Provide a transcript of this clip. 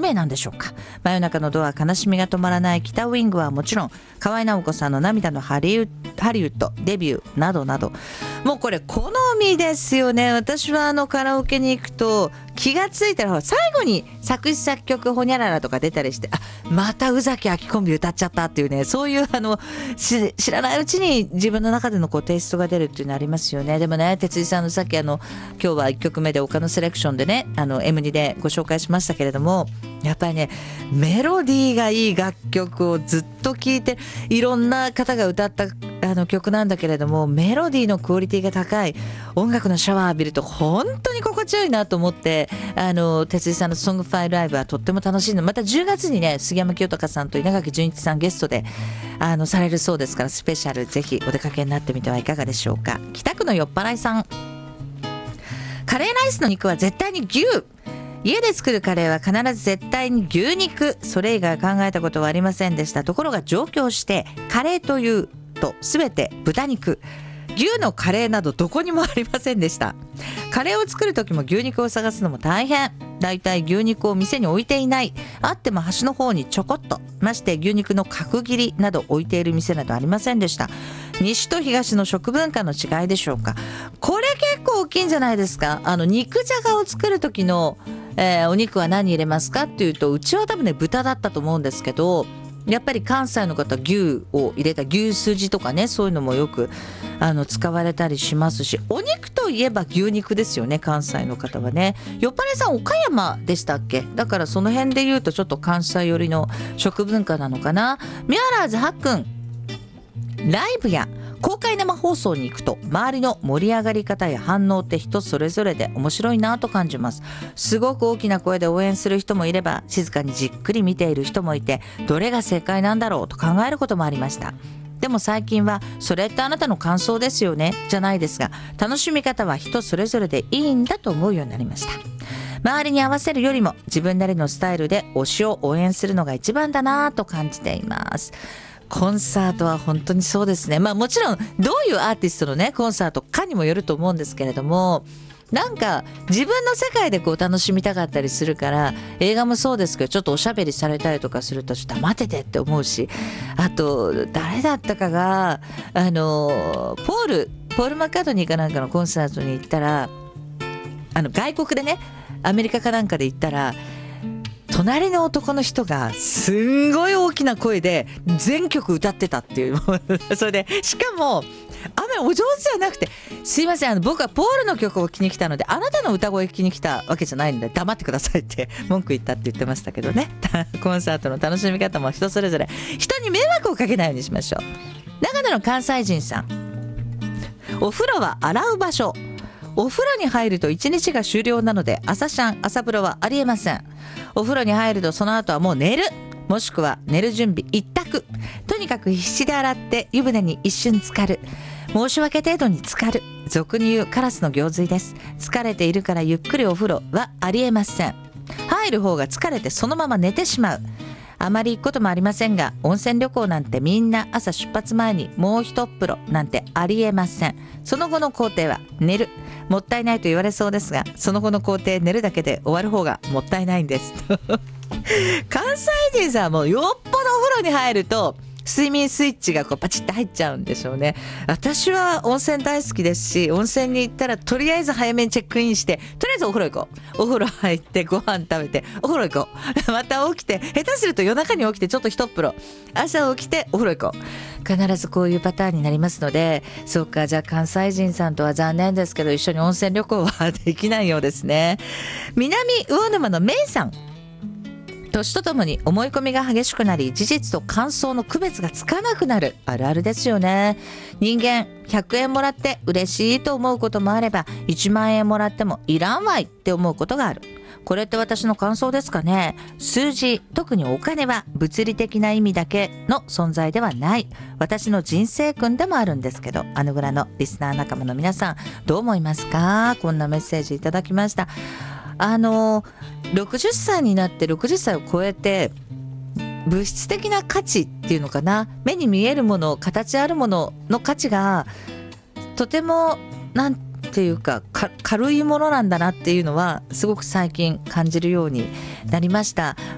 名なんでしょうか。真夜中のドア、悲しみが止まらない北ウイングはもちろん、河合直子さんの涙のハリウッドデビューなどなど、もうこれ好みですよね。私はカラオケに行くと気がついたら最後に作詞作曲ホニャララとか出たりして、また宇崎明コンビ歌っちゃったっていうね、そういう知らないうちに自分の中でのテイストが出るっていうのありますよね。でもね、哲井さんのさっき今日は1曲目で岡野セレクションでねM2 でご紹介しましたけれども、やっぱりねメロディーがいい楽曲をずっと聴いて、いろんな方が歌った曲なんだけれども、メロディーのクオリティが高い音楽のシャワー浴びると本当に心地よいなと思って、哲井さんのソングファイルライブはとっても楽しいの。また10月にね杉山清隆さんと稲垣潤一さんゲストでされるそうですから、スペシャルぜひお出かけになってみてはいかがでしょうか。北区の酔っ払いさん、カレーライスの肉は絶対に牛、家で作るカレーは必ず絶対に牛肉、それ以外考えたことはありませんでした。ところが上京してカレーというと全て豚肉、牛のカレーなどどこにもありませんでした。カレーを作る時も牛肉を探すのも大変。だいたい牛肉を店に置いていない、あっても端の方にちょこっと、まして牛肉の角切りなど置いている店などありませんでした。西と東の食文化の違いでしょうか。これ結構大きいんじゃないですか。肉じゃがを作る時の、お肉は何入れますかっていうと、うちは多分ね豚だったと思うんですけど、やっぱり関西の方牛を入れた牛すじとかね、そういうのもよく使われたりしますし、お肉といえば牛肉ですよね、関西の方はね。よっぱれさん岡山でしたっけ。だからその辺で言うとちょっと関西寄りの食文化なのかな。ミュアラーズはっくん、ライブや公開生放送に行くと周りの盛り上がり方や反応って人それぞれで面白いなと感じます。すごく大きな声で応援する人もいれば、静かにじっくり見ている人もいて、どれが正解なんだろうと考えることもありました。でも最近はそれってあなたの感想ですよねじゃないですが、楽しみ方は人それぞれでいいんだと思うようになりました。周りに合わせるよりも自分なりのスタイルで推しを応援するのが一番だなと感じています。コンサートは本当にそうですね。もちろんどういうアーティストのねコンサートかにもよると思うんですけれども、なんか自分の世界で楽しみたかったりするから、映画もそうですけどちょっとおしゃべりされたりとかするとちょっと黙っててって思うし、あと誰だったかがポール・マッカートニーかなんかのコンサートに行ったら、外国でねアメリカかなんかで行ったら、隣の男の人がすんごい大きな声で全曲歌ってたっていうそれでしかもお上手じゃなくて、すいません僕はポールの曲を聴きに来たのであなたの歌声聴きに来たわけじゃないので黙ってくださいって文句言ったって言ってましたけどねコンサートの楽しみ方も人それぞれ、人に迷惑をかけないようにしましょう。長野の関西人さん、お風呂は洗う場所、お風呂に入ると一日が終了なので朝シャン朝風呂はありえません。お風呂に入るとその後はもう寝る、もしくは寝る準備一択。とにかく必死で洗って湯船に一瞬浸かる、申し訳程度に浸かる、俗に言うカラスの行水です。疲れているからゆっくりお風呂はありえません。入る方が疲れてそのまま寝てしまう。あまり行くこともありませんが、温泉旅行なんてみんな朝出発前にもう一風呂なんてありえません。その後の工程は寝る、もったいないと言われそうですが、その後の工程寝るだけで終わる方がもったいないんです関西人さんもよっぽどお風呂に入ると睡眠スイッチがパチッと入っちゃうんでしょうね。私は温泉大好きですし、温泉に行ったらとりあえず早めにチェックインして、とりあえずお風呂行こう、お風呂入ってご飯食べてお風呂行こうまた起きて、下手すると夜中に起きてちょっと一風呂、朝起きてお風呂行こう、必ずこういうパターンになりますので、そうか、じゃあ関西人さんとは残念ですけど一緒に温泉旅行はできないようですね。南魚沼のメイさん、年とともに思い込みが激しくなり、事実と感想の区別がつかなくなる、あるあるですよね。人間100円もらって嬉しいと思うこともあれば、1万円もらってもいらんわいって思うことがある。これって私の感想ですかね。数字、特にお金は物理的な意味だけの存在ではない、私の人生訓でもあるんですけど、アヌグラのリスナー仲間の皆さんどう思いますか。こんなメッセージいただきました。60歳になって60歳を超えて物質的な価値っていうのかな、目に見えるもの、形あるものの価値がとてもなんていうか軽いものなんだなっていうのはすごく最近感じるようになりました。